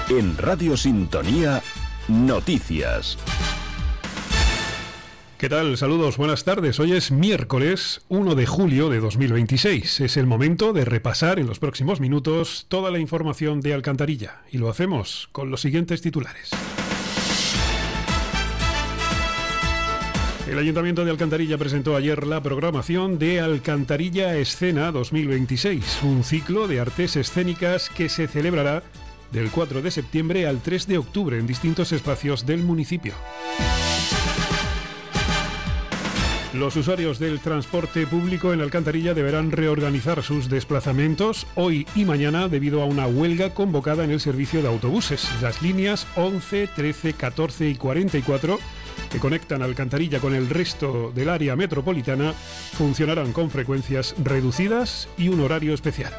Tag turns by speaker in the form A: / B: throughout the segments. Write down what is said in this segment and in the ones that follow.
A: En Radio Sintonía, noticias.
B: ¿Qué tal? Saludos, buenas tardes. Hoy es miércoles 1 de julio de 2026. Es el momento de repasar en los próximos minutos toda la información de Alcantarilla. Y lo hacemos con los siguientes titulares. El Ayuntamiento de Alcantarilla presentó ayer la programación de Alcantarilla Escena 2026, un ciclo de artes escénicas que se celebrará del 4 de septiembre al 3 de octubre en distintos espacios del municipio. Los usuarios del transporte público en Alcantarilla deberán reorganizar sus desplazamientos hoy y mañana debido a una huelga convocada en el servicio de autobuses. Las líneas 11, 13, 14 y 44, que conectan Alcantarilla con el resto del área metropolitana, funcionarán con frecuencias reducidas y un horario especial.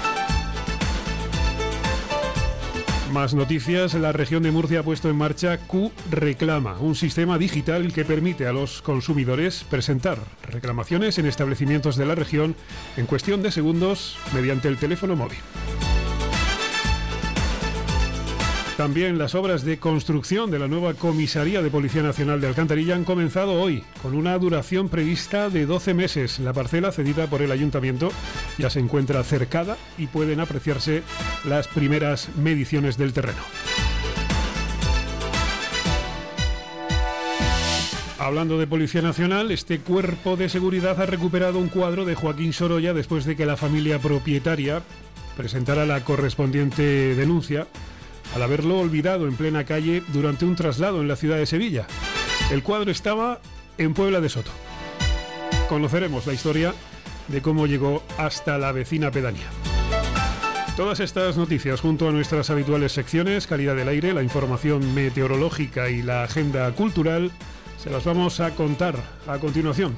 B: Más noticias. La región de Murcia ha puesto en marcha Q Reclama, un sistema digital que permite a los consumidores presentar reclamaciones en establecimientos de la región en cuestión de segundos mediante el teléfono móvil. También las obras de construcción de la nueva Comisaría de Policía Nacional de Alcantarilla han comenzado hoy, con una duración prevista de 12 meses. La parcela cedida por el Ayuntamiento ya se encuentra cercada y pueden apreciarse las primeras mediciones del terreno. Hablando de Policía Nacional, este cuerpo de seguridad ha recuperado un cuadro de Joaquín Sorolla después de que la familia propietaria presentara la correspondiente denuncia al haberlo olvidado en plena calle durante un traslado en la ciudad de Sevilla. El cuadro estaba en Puebla de Soto. Conoceremos la historia de cómo llegó hasta la vecina pedanía. Todas estas noticias, junto a nuestras habituales secciones, calidad del aire, la información meteorológica y la agenda cultural, se las vamos a contar a continuación.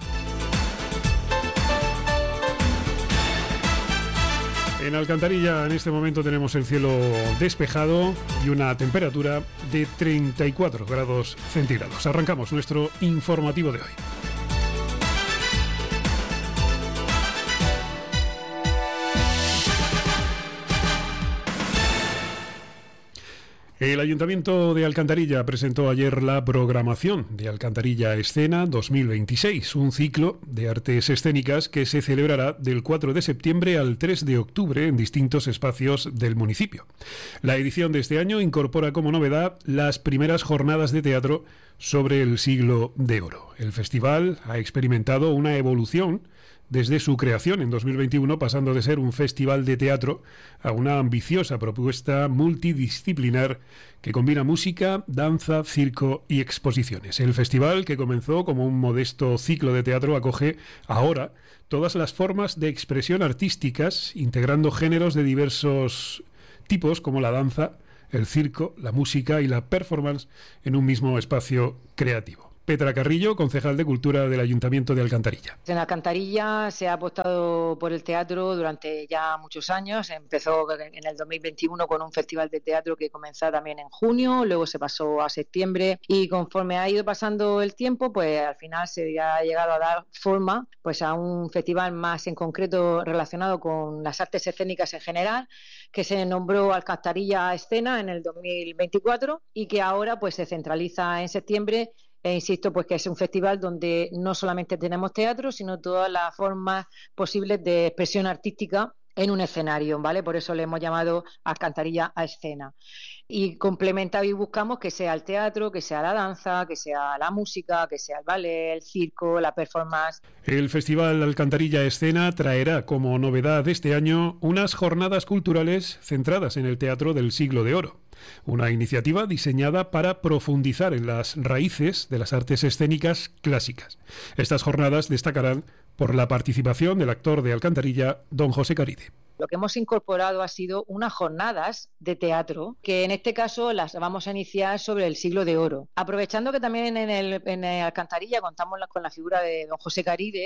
B: En Alcantarilla en este momento tenemos el cielo despejado y una temperatura de 34 grados centígrados. Arrancamos nuestro informativo de hoy. El Ayuntamiento de Alcantarilla presentó ayer la programación de Alcantarilla Escena 2026, un ciclo de artes escénicas que se celebrará del 4 de septiembre al 3 de octubre en distintos espacios del municipio. La edición de este año incorpora como novedad las primeras jornadas de teatro sobre el siglo de oro. El festival ha experimentado una evolución desde su creación en 2021, pasando de ser un festival de teatro a una ambiciosa propuesta multidisciplinar que combina música, danza, circo y exposiciones. El festival, que comenzó como un modesto ciclo de teatro, acoge ahora todas las formas de expresión artísticas, integrando géneros de diversos tipos como la danza, el circo, la música y la performance en un mismo espacio creativo. Petra Carrillo, concejal de Cultura del Ayuntamiento de Alcantarilla.
C: En Alcantarilla se ha apostado por el teatro durante ya muchos años. Empezó en el 2021 con un festival de teatro que comenzó también en junio, luego se pasó a septiembre y conforme ha ido pasando el tiempo, pues al final se ha llegado a dar forma pues a un festival más en concreto relacionado con las artes escénicas en general, que se nombró Alcantarilla Escena en el 2024 y que ahora pues se centraliza en septiembre. E insisto, pues que es un festival donde no solamente tenemos teatro, sino todas las formas posibles de expresión artística en un escenario, ¿vale? Por eso le hemos llamado Alcantarilla a Escena. Y complementa y buscamos que sea el teatro, que sea la danza, que sea la música, que sea el ballet, el circo, la performance.
B: El Festival Alcantarilla Escena traerá como novedad este año unas jornadas culturales centradas en el teatro del siglo de oro. Una iniciativa diseñada para profundizar en las raíces de las artes escénicas clásicas. Estas jornadas destacarán por la participación del actor de Alcantarilla, don José Caride.
C: Lo que hemos incorporado ha sido unas jornadas de teatro, que en este caso las vamos a iniciar sobre el siglo de oro. Aprovechando que también en Alcantarilla contamos con la figura de don José Caride,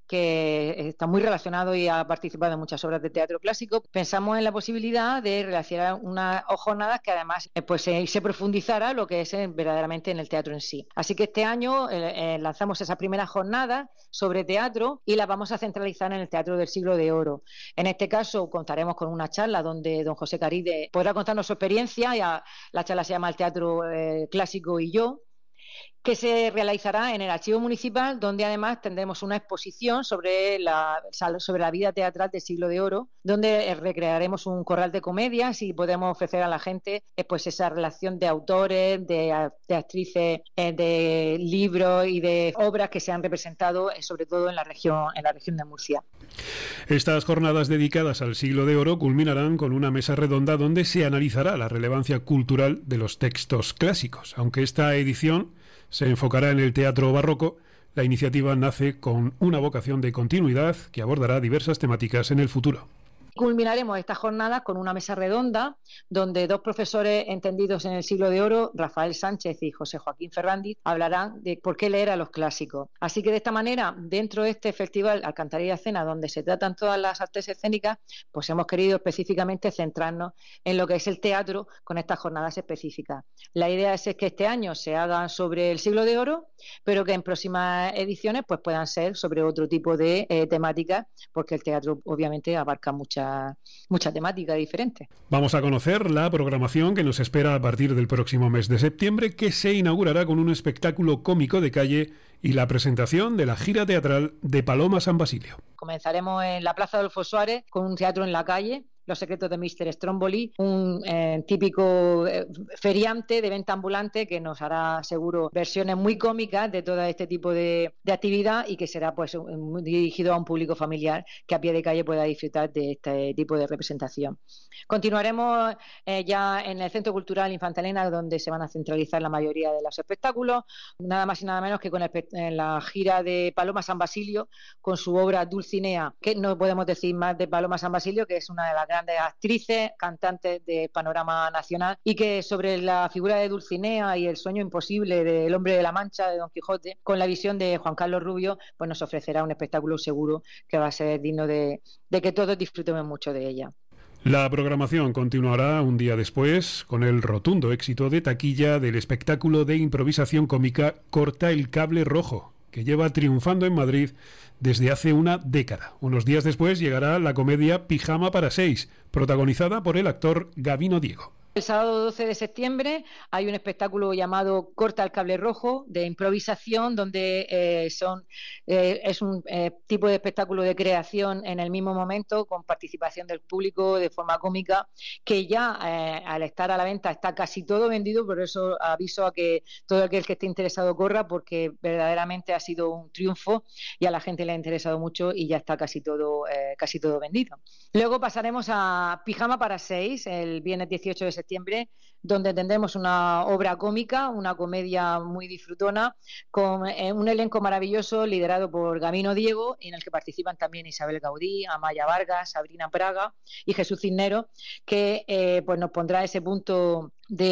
C: que está muy relacionado y ha participado en muchas obras de teatro clásico, pensamos en la posibilidad de realizar unas jornadas que además se profundizara lo que es verdaderamente en el teatro en sí. Así que este año lanzamos esas primeras jornadas sobre teatro y las vamos a centralizar en el Teatro del Siglo de Oro. En este caso contaremos con una charla donde don José Caride podrá contarnos su experiencia. La charla se llama El Teatro Clásico y yo, que se realizará en el Archivo Municipal, donde además tendremos una exposición sobre la vida teatral del Siglo de Oro, donde recrearemos un corral de comedias y podemos ofrecer a la gente esa relación de autores, de actrices, de libros y de obras que se han representado sobre todo en la región de Murcia.
B: Estas jornadas dedicadas al Siglo de Oro culminarán con una mesa redonda donde se analizará la relevancia cultural de los textos clásicos. Aunque esta edición se enfocará en el teatro barroco, la iniciativa nace con una vocación de continuidad que abordará diversas temáticas en el futuro.
C: Culminaremos estas jornadas con una mesa redonda donde dos profesores entendidos en el Siglo de Oro, Rafael Sánchez y José Joaquín Ferrandiz, hablarán de por qué leer a los clásicos. Así que de esta manera, dentro de este festival Alcantarilla Escena, donde se tratan todas las artes escénicas, pues hemos querido específicamente centrarnos en lo que es el teatro con estas jornadas específicas. La idea es que este año se hagan sobre el Siglo de Oro, pero que en próximas ediciones pues puedan ser sobre otro tipo de temáticas, porque el teatro obviamente abarca mucha temática diferente.
B: Vamos a conocer la programación que nos espera a partir del próximo mes de septiembre, que se inaugurará con un espectáculo cómico de calle y la presentación de la gira teatral de Paloma San Basilio.
C: Comenzaremos en la Plaza Adolfo Suárez con un teatro en la calle, Los secretos de Mr. Stromboli, un típico feriante de venta ambulante que nos hará seguro versiones muy cómicas de todo este tipo de actividad y que será dirigido a un público familiar que a pie de calle pueda disfrutar de este tipo de representación. Continuaremos ya en el Centro Cultural Infantalena, donde se van a centralizar la mayoría de los espectáculos, nada más y nada menos que con la gira de Paloma San Basilio con su obra Dulcinea, que no podemos decir más de Paloma San Basilio, que es una de las grandes actrices, cantantes de panorama nacional, y que sobre la figura de Dulcinea y el sueño imposible del hombre de la Mancha, de Don Quijote, con la visión de Juan Carlos Rubio, pues nos ofrecerá un espectáculo seguro que va a ser digno de que todos disfrutemos mucho de ella.
B: La programación continuará un día después con el rotundo éxito de taquilla del espectáculo de improvisación cómica Corta el Cable Rojo, que lleva triunfando en Madrid desde hace una década. Unos días después llegará la comedia Pijama para 6, protagonizada por el actor Gabino Diego.
C: El sábado 12 de septiembre hay un espectáculo llamado Corta el Cable Rojo, de improvisación, donde es un tipo de espectáculo de creación en el mismo momento, con participación del público de forma cómica, que ya al estar a la venta está casi todo vendido. Por eso aviso a que todo aquel que esté interesado corra, porque verdaderamente ha sido un triunfo y a la gente le ha interesado mucho y ya está casi todo vendido. Luego pasaremos a Pijama para 6, el viernes 18 de septiembre, donde tendremos una obra cómica, una comedia muy disfrutona, con un elenco maravilloso liderado por Gabino Diego, en el que participan también Isabel Gaudí, Amaya Vargas, Sabrina Praga y Jesús Cisneros, que pues nos pondrá ese punto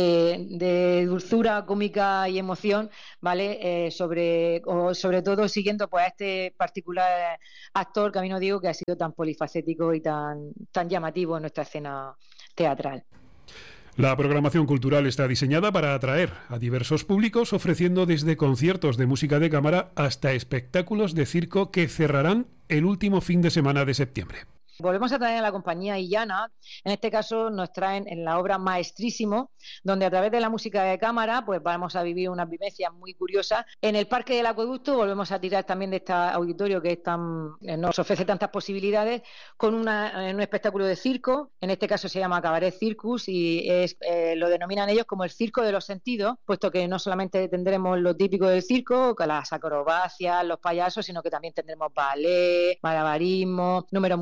C: de dulzura cómica y emoción, ¿vale? Sobre todo siguiendo pues a este particular actor, Gabino Diego, que ha sido tan polifacético y tan llamativo en nuestra escena teatral.
B: La programación cultural está diseñada para atraer a diversos públicos, ofreciendo desde conciertos de música de cámara hasta espectáculos de circo que cerrarán el último fin de semana de septiembre.
C: Volvemos a traer a la compañía Illana. En este caso nos traen en la obra Maestrísimo, donde a través de la música de cámara pues vamos a vivir unas vivencias muy curiosas. En el Parque del Acueducto volvemos a tirar también de este auditorio que nos ofrece tantas posibilidades, con un espectáculo de circo. En este caso se llama Cabaret Circus y lo denominan ellos como el circo de los sentidos, puesto que no solamente tendremos lo típico del circo, con las acrobacias, los payasos, sino que también tendremos ballet, malabarismo, números musicales,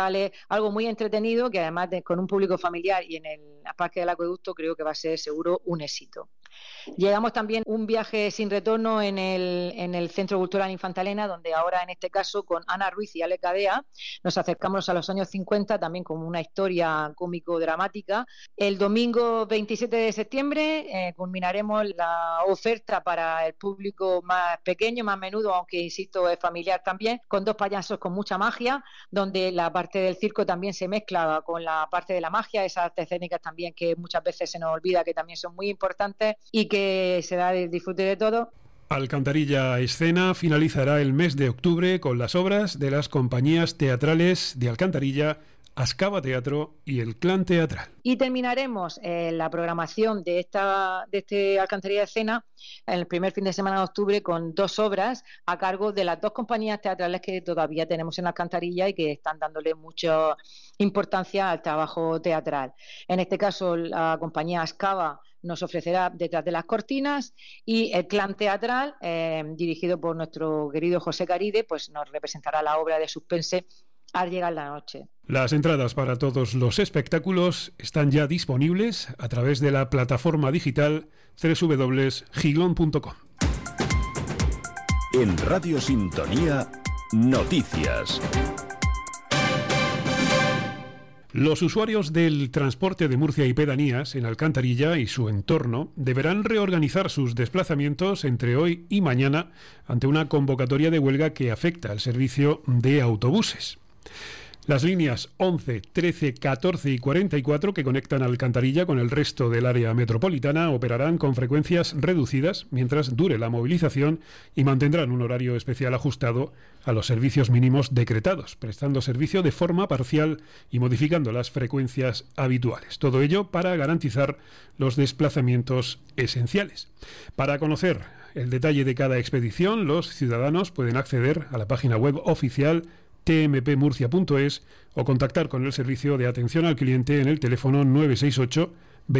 C: teatrales, algo muy entretenido que además con un público familiar y en el Parque del Acueducto creo que va a ser seguro un éxito. Llegamos también un viaje sin retorno en el Centro Cultural Infantalena, donde ahora en este caso con Ana Ruiz y Ale Cadea nos acercamos a los años 50 también con una historia cómico-dramática. El domingo 27 de septiembre culminaremos la oferta para el público más pequeño, más menudo, aunque insisto es familiar también, con 2 payasos con mucha magia, donde la parte del circo también se mezcla con la parte de la magia, esas artes escénicas también que muchas veces se nos olvida que también son muy importantes y que se da el disfrute de todo.
B: Alcantarilla Escena finalizará el mes de octubre con las obras de las compañías teatrales de Alcantarilla, Ascava Teatro y el Clan Teatral.
C: Y terminaremos la programación de este Alcantarilla Escena en el primer fin de semana de octubre con 2 obras a cargo de las 2 compañías teatrales que todavía tenemos en Alcantarilla y que están dándole mucha importancia al trabajo teatral. En este caso, la compañía Ascava nos ofrecerá Detrás de las cortinas y el Clan Teatral, dirigido por nuestro querido José Caride, pues nos representará la obra de suspense Al llegar la noche.
B: Las entradas para todos los espectáculos están ya disponibles a través de la plataforma digital www.gilon.com.
A: En Radio Sintonía, noticias.
B: Los usuarios del transporte de Murcia y pedanías en Alcantarilla y su entorno deberán reorganizar sus desplazamientos entre hoy y mañana ante una convocatoria de huelga que afecta al servicio de autobuses. Las líneas 11, 13, 14 y 44 que conectan Alcantarilla con el resto del área metropolitana operarán con frecuencias reducidas mientras dure la movilización y mantendrán un horario especial ajustado a los servicios mínimos decretados, prestando servicio de forma parcial y modificando las frecuencias habituales. Todo ello para garantizar los desplazamientos esenciales. Para conocer el detalle de cada expedición, los ciudadanos pueden acceder a la página web oficial tmpmurcia.es o contactar con el servicio de atención al cliente en el teléfono 968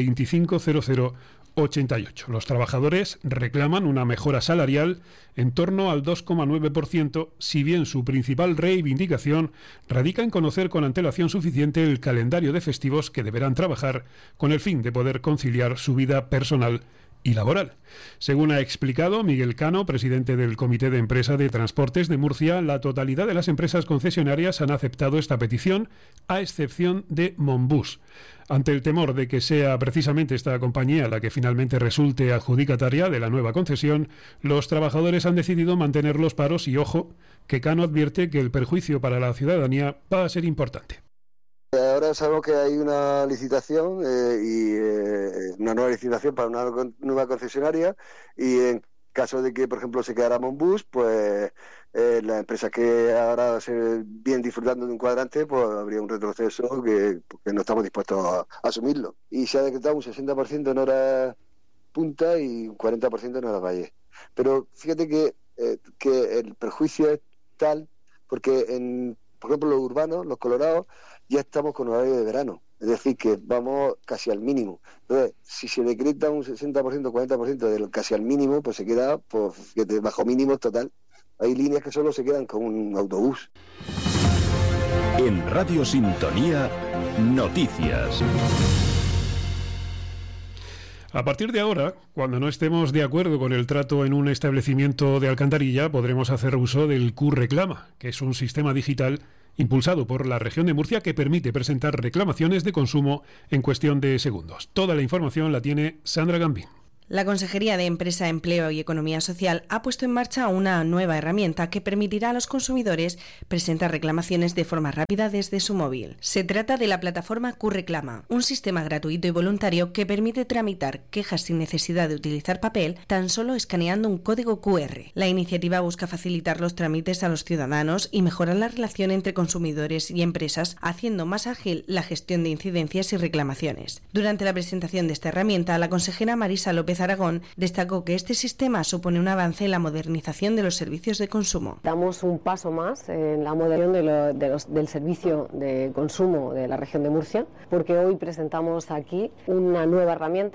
B: 250088. Los trabajadores reclaman una mejora salarial en torno al 2,9%, si bien su principal reivindicación radica en conocer con antelación suficiente el calendario de festivos que deberán trabajar con el fin de poder conciliar su vida personal y laboral. Según ha explicado Miguel Cano, presidente del Comité de Empresa de Transportes de Murcia, la totalidad de las empresas concesionarias han aceptado esta petición, a excepción de Monbus. Ante el temor de que sea precisamente esta compañía la que finalmente resulte adjudicataria de la nueva concesión, los trabajadores han decidido mantener los paros y, ojo, que Cano advierte que el perjuicio para la ciudadanía va a ser importante.
D: Ahora sabemos que hay una licitación una nueva licitación para una nueva concesionaria y en caso de que, por ejemplo, se quedara Monbus, pues las empresas que ahora se vienen disfrutando de un cuadrante, pues habría un retroceso que no estamos dispuestos a asumirlo. Y se ha decretado un 60% en horas punta y un 40% en horas valle. Pero fíjate que el perjuicio es tal porque por ejemplo, los urbanos, los colorados, ya estamos con horario de verano, es decir, que vamos casi al mínimo. Entonces, si se decreta un 60%, 40% del casi al mínimo, pues se queda bajo mínimo total. Hay líneas que solo se quedan con un autobús.
A: En Radio Sintonía, noticias.
B: A partir de ahora, cuando no estemos de acuerdo con el trato en un establecimiento de Alcantarilla, podremos hacer uso del Q-Reclama, que es un sistema digital impulsado por la región de Murcia que permite presentar reclamaciones de consumo en cuestión de segundos. Toda la información la tiene Sandra Gambín.
E: La Consejería de Empresa, Empleo y Economía Social ha puesto en marcha una nueva herramienta que permitirá a los consumidores presentar reclamaciones de forma rápida desde su móvil. Se trata de la plataforma Q-Reclama, un sistema gratuito y voluntario que permite tramitar quejas sin necesidad de utilizar papel, tan solo escaneando un código QR. La iniciativa busca facilitar los trámites a los ciudadanos y mejorar la relación entre consumidores y empresas, haciendo más ágil la gestión de incidencias y reclamaciones. Durante la presentación de esta herramienta, la consejera Marisa López Aragón destacó que este sistema supone un avance en la modernización de los servicios de consumo.
F: Damos un paso más en la modernización del servicio de consumo de la región de Murcia, porque hoy presentamos aquí una nueva herramienta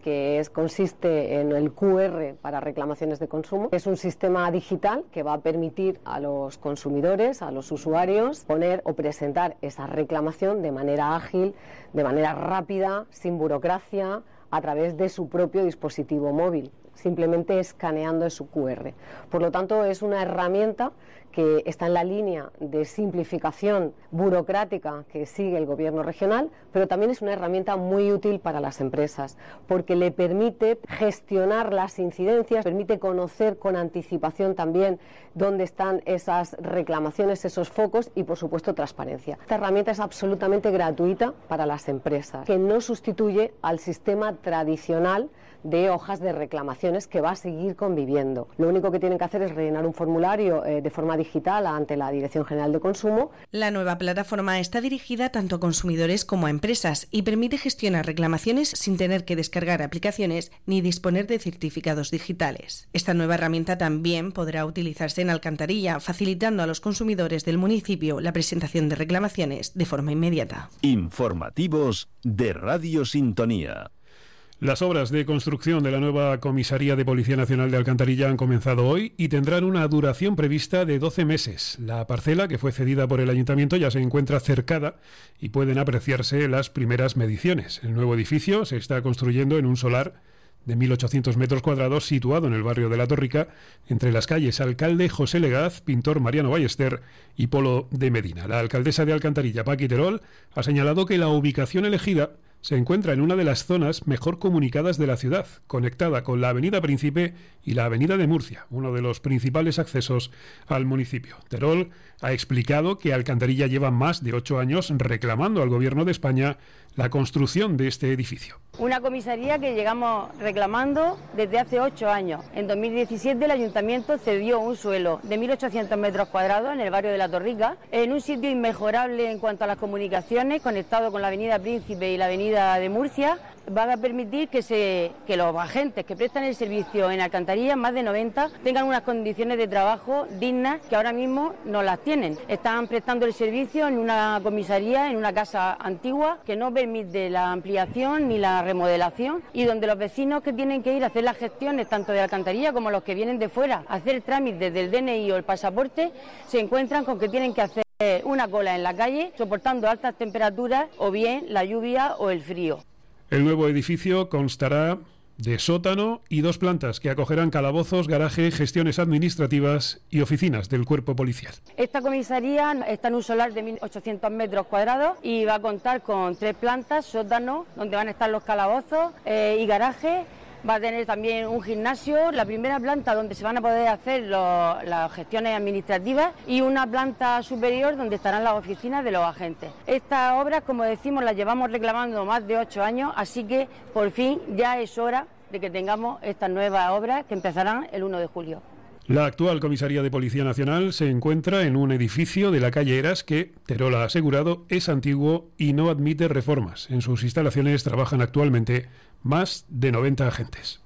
F: que consiste en el QR para reclamaciones de consumo. Es un sistema digital que va a permitir a los consumidores, a los usuarios, poner o presentar esa reclamación de manera ágil, de manera rápida, sin burocracia, a través de su propio dispositivo móvil, simplemente escaneando su QR. Por lo tanto, es una herramienta que está en la línea de simplificación burocrática que sigue el gobierno regional, pero también es una herramienta muy útil para las empresas, porque le permite gestionar las incidencias, permite conocer con anticipación también dónde están esas reclamaciones, esos focos y, por supuesto, transparencia. Esta herramienta es absolutamente gratuita para las empresas, que no sustituye al sistema tradicional de hojas de reclamaciones que va a seguir conviviendo. Lo único que tienen que hacer es rellenar un formulario de forma digital ante la Dirección General de Consumo.
E: La nueva plataforma está dirigida tanto a consumidores como a empresas y permite gestionar reclamaciones sin tener que descargar aplicaciones ni disponer de certificados digitales. Esta nueva herramienta también podrá utilizarse en Alcantarilla, facilitando a los consumidores del municipio la presentación de reclamaciones de forma inmediata.
A: Informativos de Radio Sintonía.
B: Las obras de construcción de la nueva Comisaría de Policía Nacional de Alcantarilla han comenzado hoy y tendrán una duración prevista de 12 meses. La parcela, que fue cedida por el Ayuntamiento, ya se encuentra cercada y pueden apreciarse las primeras mediciones. El nuevo edificio se está construyendo en un solar de 1.800 metros cuadrados situado en el barrio de La Torrica, entre las calles Alcalde José Legaz, Pintor Mariano Ballester y Polo de Medina. La alcaldesa de Alcantarilla, Paqui Terol, ha señalado que la ubicación elegida se encuentra en una de las zonas mejor comunicadas de la ciudad, conectada con la Avenida Príncipe y la Avenida de Murcia, uno de los principales accesos al municipio. Terol ha explicado que Alcantarilla lleva más de 8 años reclamando al Gobierno de España la construcción de este edificio.
G: Una comisaría que llegamos reclamando desde hace 8 años. En 2017 el Ayuntamiento cedió un suelo de 1.800 metros cuadrados en el barrio de La Torrica, en un sitio inmejorable en cuanto a las comunicaciones, conectado con la Avenida Príncipe y la Avenida de Murcia. Va a permitir que los agentes que prestan el servicio en Alcantarilla, más de 90, tengan unas condiciones de trabajo dignas que ahora mismo no las tienen. Están prestando el servicio en una comisaría, en una casa antigua, que no permite la ampliación ni la remodelación, y donde los vecinos que tienen que ir a hacer las gestiones, tanto de Alcantarilla como los que vienen de fuera, a hacer trámites del DNI o el pasaporte, se encuentran con que tienen que hacer una cola en la calle, soportando altas temperaturas o bien la lluvia o el frío.
B: El nuevo edificio constará de sótano y 2 plantas que acogerán calabozos, garaje, gestiones administrativas y oficinas del cuerpo policial.
G: Esta comisaría está en un solar de 1.800 metros cuadrados y va a contar con 3 plantas, sótano, donde van a estar los calabozos y garaje. Va a tener también un gimnasio, la primera planta donde se van a poder hacer las gestiones administrativas, y una planta superior donde estarán las oficinas de los agentes. Estas obras, como decimos, las llevamos reclamando más de 8 años, así que por fin ya es hora de que tengamos estas nuevas obras que empezarán el 1 de julio.
B: La actual Comisaría de Policía Nacional se encuentra en un edificio de la calle Eras que, Terol ha asegurado, es antiguo y no admite reformas. En sus instalaciones trabajan actualmente más de 90 agentes.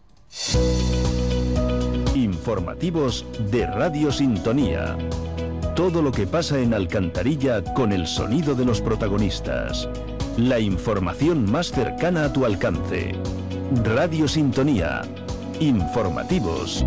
A: Informativos de Radio Sintonía. Todo lo que pasa en Alcantarilla con el sonido de los protagonistas. La información más cercana a tu alcance. Radio Sintonía. Informativos.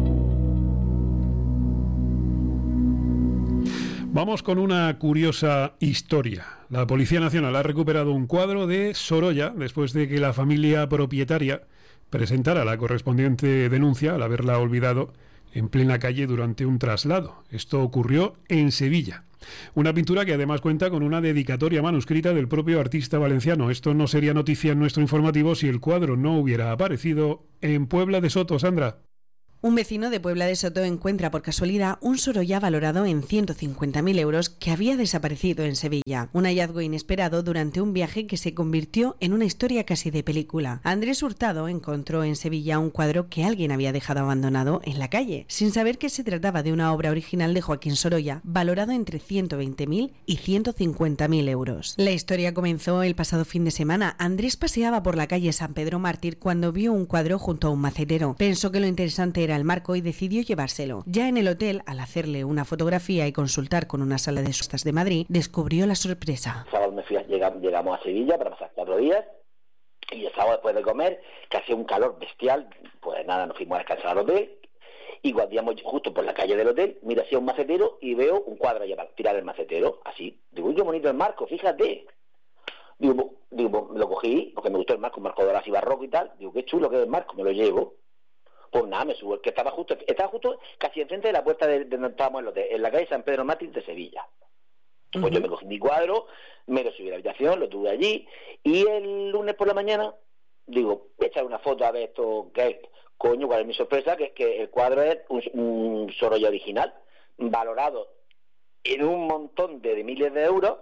B: Vamos con una curiosa historia. La Policía Nacional ha recuperado un cuadro de Sorolla después de que la familia propietaria presentara la correspondiente denuncia al haberla olvidado en plena calle durante un traslado. Esto ocurrió en Sevilla. Una pintura que además cuenta con una dedicatoria manuscrita del propio artista valenciano. Esto no sería noticia en nuestro informativo si el cuadro no hubiera aparecido en Puebla de Soto. Sandra.
E: Un vecino de Puebla de Soto encuentra por casualidad un Sorolla valorado en 150.000 euros que había desaparecido en Sevilla. Un hallazgo inesperado durante un viaje que se convirtió en una historia casi de película. Andrés Hurtado encontró en Sevilla un cuadro que alguien había dejado abandonado en la calle, sin saber que se trataba de una obra original de Joaquín Sorolla, valorado entre 120.000 y 150.000 euros. La historia comenzó el pasado fin de semana. Andrés paseaba por la calle San Pedro Mártir cuando vio un cuadro junto a un macetero. Pensó que lo interesante era el marco y decidió llevárselo. Ya en el hotel, al hacerle una fotografía y consultar con una sala de subastas de Madrid, descubrió la sorpresa.
H: Sábado llegamos a Sevilla para pasar 4 días Y el sábado después de comer, que hacía un calor bestial, pues nada, nos fuimos a descansar al hotel. Y cuando íbamos justo por la calle del hotel, miro hacia un macetero y veo un cuadro allá tirado del macetero, así. Digo, uy, qué bonito el marco, fíjate. Digo, lo cogí, porque me gustó el marco dorado así barroco y tal. Digo, qué chulo que es el marco, me lo llevo. Pues nada, me subo, que estaba justo casi enfrente de la puerta de donde estábamos en el hotel, en la calle San Pedro Mártir de Sevilla. Pues yo me cogí mi cuadro, me lo subí a la habitación, lo tuve allí, y el lunes por la mañana, digo, voy a echar una foto a ver esto, ¿qué? Coño, cuál es mi sorpresa, que el cuadro es un Sorolla original, valorado en un montón de miles de euros,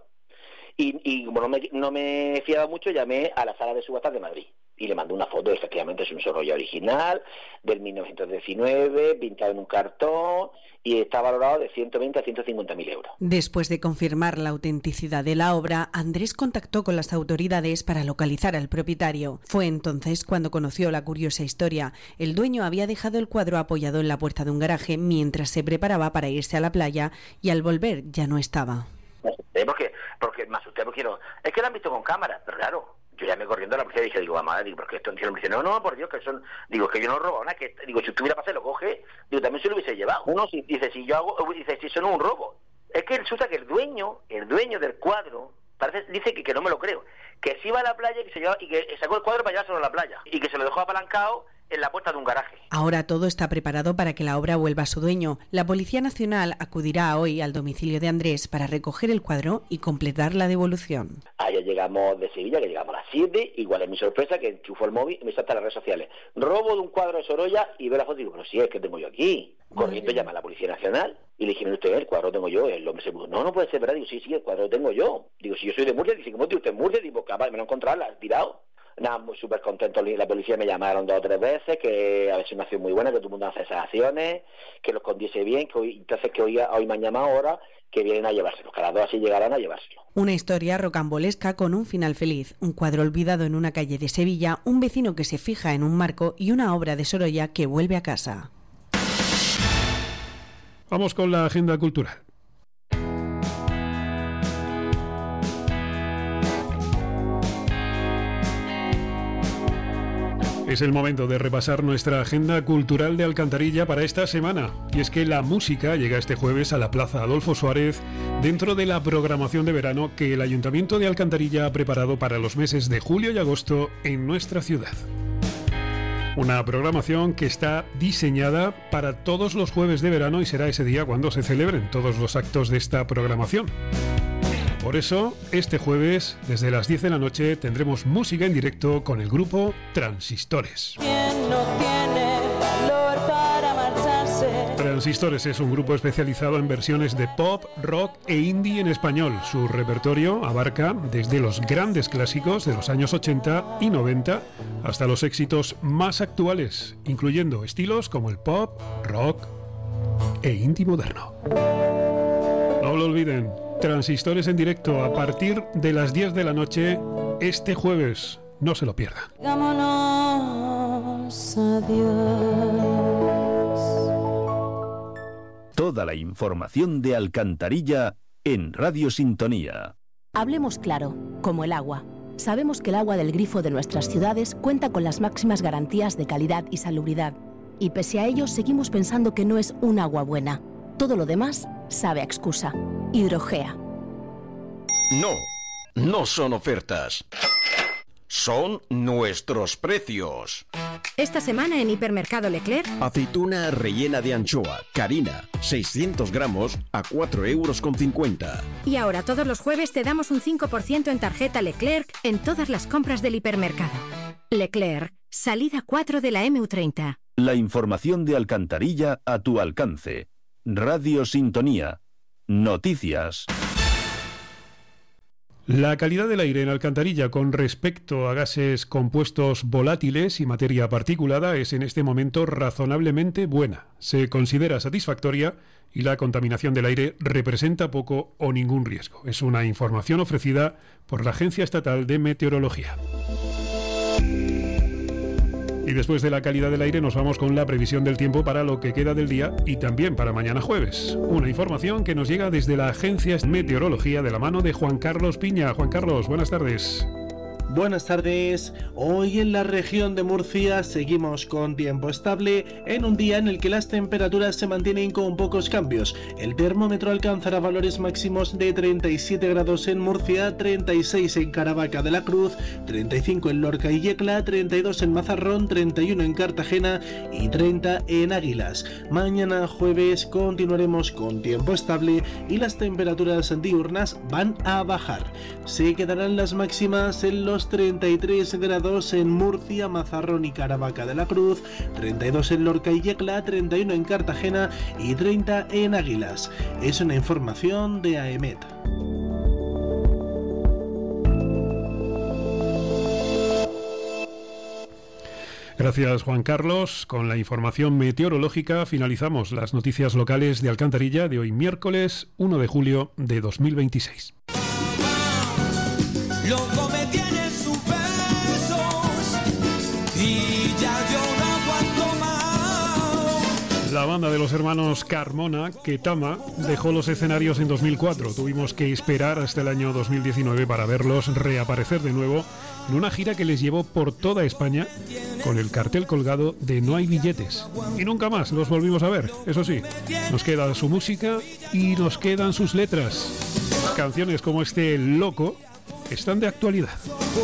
H: y como no me fiaba mucho, llamé a la sala de subastas de Madrid. Y le mandé una foto, efectivamente es un Sorolla original, del 1919, pintado en un cartón, y está valorado de 120 a 150.000 euros.
E: Después de confirmar la autenticidad de la obra, Andrés contactó con las autoridades para localizar al propietario. Fue entonces cuando conoció la curiosa historia. El dueño había dejado el cuadro apoyado en la puerta de un garaje mientras se preparaba para irse a la playa, y al volver ya no estaba.
H: Porque me asusté, porque es que lo han visto con cámara, pero claro, yo llamé corriendo a la policía y dije, vamos a ver, porque esto me dice, no, por Dios, que son, digo, que yo no robo nada, que digo, si estuviera para lo coge, digo, también se lo hubiese llevado. Uno dice, si eso no es un robo. Es que resulta que el dueño del cuadro, dice que no me lo creo, que se iba a la playa y que sacó el cuadro para llevárselo a la playa, y que se lo dejó apalancado en la puerta de un garaje.
E: Ahora todo está preparado para que la obra vuelva a su dueño. La Policía Nacional acudirá hoy al domicilio de Andrés para recoger el cuadro y completar la devolución.
H: Ayer llegamos de Sevilla, que llegamos a las 7, igual es mi sorpresa que enchufo el móvil y me salta a las redes sociales. Robo de un cuadro de Sorolla y veo la foto y digo, pero sí, es que tengo yo aquí. Corriendo llama a la Policía Nacional y le dije, mire usted, el cuadro tengo yo. El hombre se puso, no puede ser verdad. Digo, sí, el cuadro lo tengo yo. Digo, si yo soy de Murcia, dice, ¿cómo tiene usted Murcia? Digo, capaz, me lo encontrarla, tirado. Nada, muy súper contento. La policía me llamaron 2 o 3 veces, que a veces una acción muy buena, que todo el mundo hace esas acciones, que los escondiese bien, que hoy me han llamado ahora, que vienen a llevárselo, que a las 2 así llegarán a llevárselo.
E: Una historia rocambolesca con un final feliz, un cuadro olvidado en una calle de Sevilla, un vecino que se fija en un marco y una obra de Sorolla que vuelve a casa.
B: Vamos con la agenda cultural. Es el momento de repasar nuestra agenda cultural de Alcantarilla para esta semana. Y es que la música llega este jueves a la Plaza Adolfo Suárez dentro de la programación de verano que el Ayuntamiento de Alcantarilla ha preparado para los meses de julio y agosto en nuestra ciudad. Una programación que está diseñada para todos los jueves de verano y será ese día cuando se celebren todos los actos de esta programación. Por eso, este jueves, desde las 10 de la noche, tendremos música en directo con el grupo Transistores.
I: ¿Quién no tiene valor para marcharse?
B: Transistores es un grupo especializado en versiones de pop, rock e indie en español. Su repertorio abarca desde los grandes clásicos de los años 80 y 90 hasta los éxitos más actuales, incluyendo estilos como el pop, rock e indie moderno. No lo olviden. Transistores en directo a partir de las 10 de la noche este jueves. No se lo pierdan.
I: Vámonos, adiós.
A: Toda la información de Alcantarilla en Radio Sintonía.
J: Hablemos claro, como el agua. Sabemos que el agua del grifo de nuestras ciudades cuenta con las máximas garantías de calidad y salubridad. Y pese a ello, seguimos pensando que no es un agua buena. Todo lo demás sabe a excusa. Hidrogea.
K: No son ofertas. Son nuestros precios.
L: Esta semana en Hipermercado Leclerc.
K: Aceituna rellena de anchoa, Carina, 600 gramos a 4,50 €.
L: Y ahora todos los jueves te damos un 5% en tarjeta Leclerc en todas las compras del hipermercado. Leclerc, salida 4 de la MU30.
A: La información de Alcantarilla a tu alcance. Radio Sintonía. Noticias.
B: La calidad del aire en Alcantarilla con respecto a gases compuestos volátiles y materia particulada es en este momento razonablemente buena. Se considera satisfactoria y la contaminación del aire representa poco o ningún riesgo. Es una información ofrecida por la Agencia Estatal de Meteorología. Y después de la calidad del aire nos vamos con la previsión del tiempo para lo que queda del día y también para mañana jueves. Una información que nos llega desde la Agencia Meteorología de la mano de Juan Carlos Piña. Juan Carlos, buenas tardes.
M: Buenas tardes. Hoy en la región de Murcia seguimos con tiempo estable en un día en el que las temperaturas se mantienen con pocos cambios. El termómetro alcanzará valores máximos de 37 grados en Murcia, 36 en Caravaca de la Cruz, 35 en Lorca y Yecla, 32 en Mazarrón, 31 en Cartagena y 30 en Águilas. Mañana jueves continuaremos con tiempo estable y las temperaturas diurnas van a bajar. Se quedarán las máximas en los 33 grados en Murcia, Mazarrón y Caravaca de la Cruz, 32 en Lorca y Yecla, 31 en Cartagena y 30 en Águilas. Es una información de AEMET.
B: Gracias, Juan Carlos. Con la información meteorológica finalizamos las noticias locales de Alcantarilla de hoy miércoles 1 de julio de 2026.
N: Loco me tiene sus besos y ya yo no aguanto más.
B: La banda de los hermanos Carmona, Ketama, dejó los escenarios en 2004. Tuvimos que esperar hasta el año 2019 para verlos reaparecer de nuevo en una gira que les llevó por toda España con el cartel colgado de No hay billetes. Y nunca más los volvimos a ver. Eso sí, nos queda su música y nos quedan sus letras. Canciones como este Loco están de actualidad.